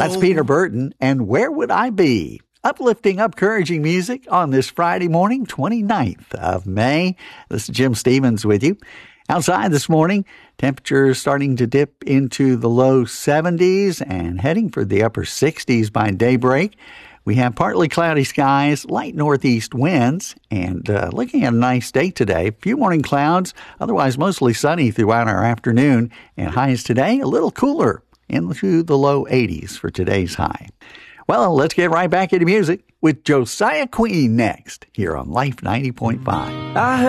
That's Peter Burton, and Where Would I Be? Uplifting, encouraging music on this Friday morning, 29th of May. This is Jim Stevens with you. Outside this morning, temperatures starting to dip into the low 70s and heading for the upper 60s by daybreak. We have partly cloudy skies, light northeast winds, and looking at a nice day today. A few morning clouds, otherwise mostly sunny throughout our afternoon, and highs today a little cooler into the low 80s for today's high. Well, let's get right back into music with Josiah Queen next here on Life 90.5.